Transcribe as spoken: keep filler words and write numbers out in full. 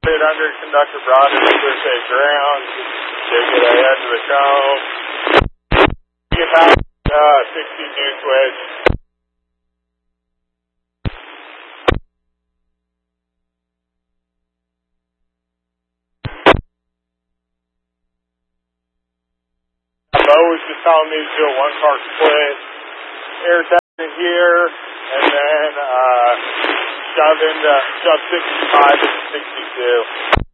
Hit under conductor broad and clear say ground. Take it ahead to the cone. Get back uh, sixteen new switch. Bo was just telling me to do a one car split. Air testing here and then uh, shove into shove sixty-five into sixty-two.